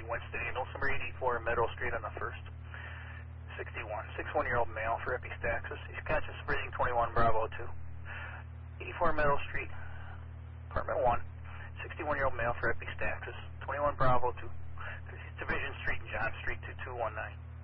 Winston Ambulance, number 84 Meadow Street on the 1st. 61-year-old male for epistaxis. He's conscious, breathing, 21 Bravo 2. 84 Meadow Street, apartment 1. 61-year-old male for epistaxis, 21 Bravo 2. Division Street and John Street, 2219.